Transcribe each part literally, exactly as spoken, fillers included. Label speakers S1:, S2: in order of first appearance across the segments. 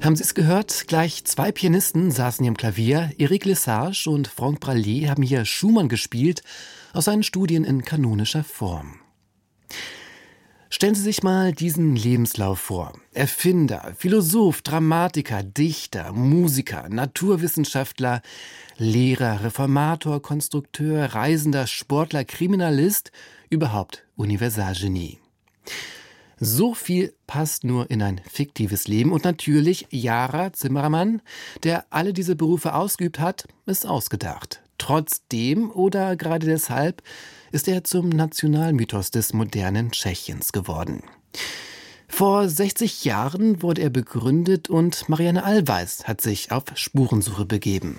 S1: Haben Sie es gehört? Gleich zwei Pianisten saßen hier am Klavier. Eric Lesage und Franck Pralé haben hier Schumann gespielt aus seinen Studien in kanonischer Form. Stellen Sie sich mal diesen Lebenslauf vor. Erfinder, Philosoph, Dramatiker, Dichter, Musiker, Naturwissenschaftler, Lehrer, Reformator, Konstrukteur, Reisender, Sportler, Kriminalist, überhaupt Universalgenie. So viel passt nur in ein fiktives Leben. Und natürlich Yara Zimmermann, der alle diese Berufe ausgeübt hat, ist ausgedacht. Trotzdem oder gerade deshalb ist er zum Nationalmythos des modernen Tschechiens geworden. Vor sechzig Jahren wurde er begründet und Marianne Allweis hat sich auf Spurensuche begeben.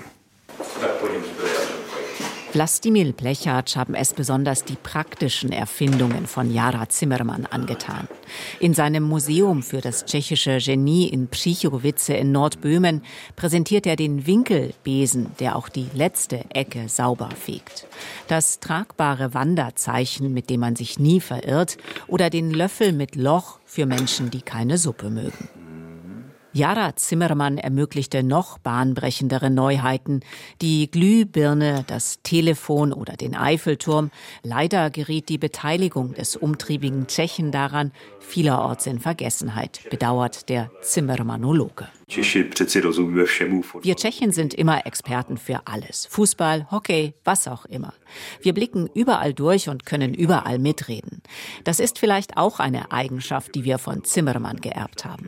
S2: Vlastimil Plechac haben es besonders die praktischen Erfindungen von Yara Zimmermann angetan. In seinem Museum für das tschechische Genie in Příchovice in Nordböhmen präsentiert er den Winkelbesen, der auch die letzte Ecke sauber fegt. Das tragbare Wanderzeichen, mit dem man sich nie verirrt, oder den Löffel mit Loch für Menschen, die keine Suppe mögen. Yara Zimmermann ermöglichte noch bahnbrechendere Neuheiten. Die Glühbirne, das Telefon oder den Eiffelturm. Leider geriet die Beteiligung des umtriebigen Tschechen daran vielerorts in Vergessenheit, bedauert der Zimmermannologe. Wir Tschechen sind immer Experten für alles. Fußball, Hockey, was auch immer. Wir blicken überall durch und können überall mitreden. Das ist vielleicht auch eine Eigenschaft, die wir von Zimmermann geerbt haben.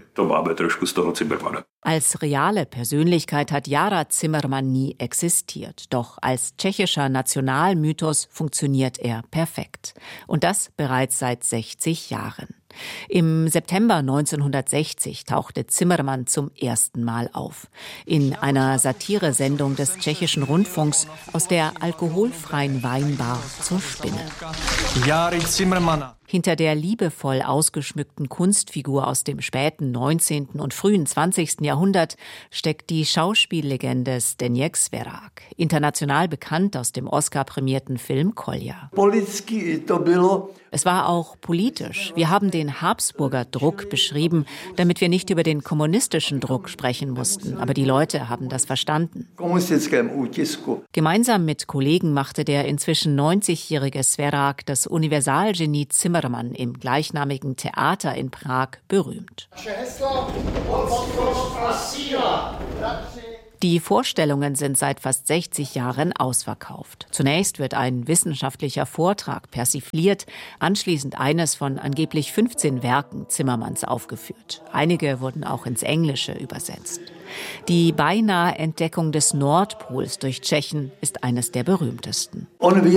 S2: Als reale Persönlichkeit hat Yara Zimmermann nie existiert. Doch als tschechischer Nationalmythos funktioniert er perfekt. Und das bereits seit sechzig Jahren. Im September neunzehnhundertsechzig tauchte Zimmermann zum ersten Mal auf. In einer Satiresendung des tschechischen Rundfunks aus der alkoholfreien Weinbar zur Spinne. Yara Zimmermann. Hinter der liebevoll ausgeschmückten Kunstfigur aus dem späten neunzehnten und frühen zwanzigsten Jahrhundert steckt die Schauspiellegende Zdeněk Svěrák, international bekannt aus dem Oscar-prämierten Film Kolja. Es war auch politisch. Wir haben den Habsburger Druck beschrieben, damit wir nicht über den kommunistischen Druck sprechen mussten. Aber die Leute haben das verstanden. Gemeinsam mit Kollegen machte der inzwischen neunzigjährige Svěrák das Universalgenie Zimmermann im gleichnamigen Theater in Prag berühmt. Die Vorstellungen sind seit fast sechzig Jahren ausverkauft. Zunächst wird ein wissenschaftlicher Vortrag persifliert, anschließend eines von angeblich fünfzehn Werken Zimmermanns aufgeführt. Einige wurden auch ins Englische übersetzt. Die beinahe Entdeckung des Nordpols durch Tschechen ist eines der berühmtesten.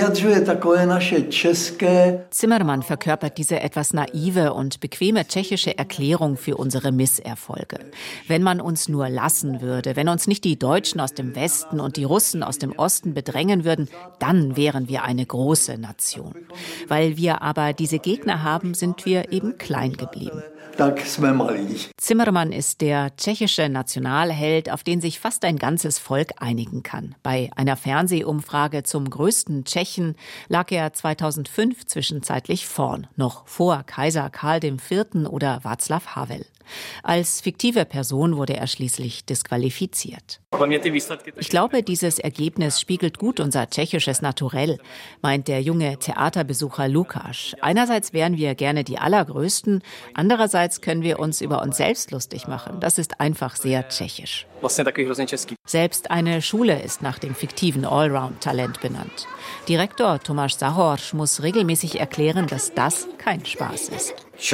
S2: Zimmermann verkörpert diese etwas naive und bequeme tschechische Erklärung für unsere Misserfolge. Wenn man uns nur lassen würde, wenn uns nicht die Deutschen aus dem Westen und die Russen aus dem Osten bedrängen würden, dann wären wir eine große Nation. Weil wir aber diese Gegner haben, sind wir eben klein geblieben. Zimmermann ist der tschechische Nationalheld, auf den sich fast ein ganzes Volk einigen kann. Bei einer Fernsehumfrage zum größten Tschechen lag er zweitausendfünf zwischenzeitlich vorn, noch vor Kaiser Karl der Vierte oder Václav Havel. Als fiktive Person wurde er schließlich disqualifiziert. Ich glaube, dieses Ergebnis spiegelt gut unser tschechisches Naturell, meint der junge Theaterbesucher Lukáš. Einerseits wären wir gerne die Allergrößten, andererseits können wir uns über uns selbst lustig machen. Das ist einfach sehr tschechisch. Selbst eine Schule ist nach dem fiktiven Allround-Talent benannt. Direktor Tomáš Zahorš muss regelmäßig erklären, dass das kein Spaß ist.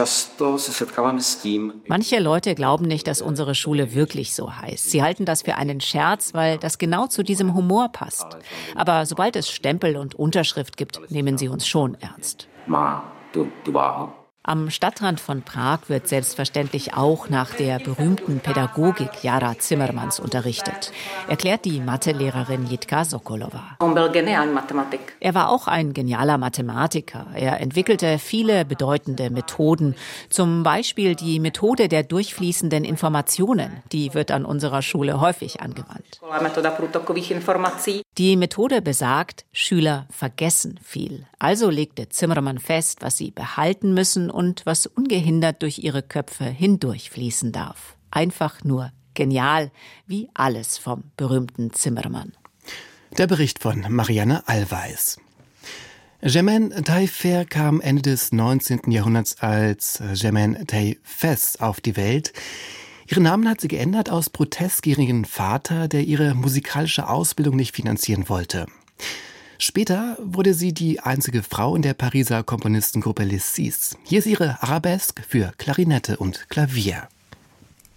S2: Manche Leute glauben nicht, dass unsere Schule wirklich so heißt. Sie halten das für einen Scherz, weil das genau zu diesem Humor passt. Aber sobald es Stempel und Unterschrift gibt, nehmen sie uns schon ernst. Am Stadtrand von Prag wird selbstverständlich auch nach der berühmten Pädagogik Yara Zimmermanns unterrichtet, erklärt die Mathelehrerin Jitka Sokolova. Er war auch ein genialer Mathematiker. Er entwickelte viele bedeutende Methoden, zum Beispiel die Methode der durchfließenden Informationen. Die wird an unserer Schule häufig angewandt. Die Methode besagt, Schüler vergessen viel. Also legte Zimmermann fest, was sie behalten müssen und was ungehindert durch ihre Köpfe hindurchfließen darf. Einfach nur Genial, wie alles vom berühmten Zimmermann.
S1: Der Bericht von Marianne Allweis. Germaine Taillefer kam Ende des neunzehnten Jahrhunderts als Germaine Taillefer auf die Welt. Ihren Namen hat sie geändert aus Protest gegen ihren Vater, der ihre musikalische Ausbildung nicht finanzieren wollte. Später wurde sie die einzige Frau in der Pariser Komponistengruppe Les Six. Hier ist ihre Arabesque für Klarinette und Klavier.